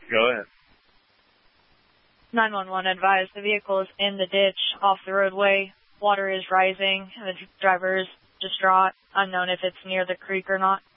Go ahead. 911 advised the vehicle is in the ditch off the roadway. Water is rising, and the driver is distraught, unknown if it's near the creek or not.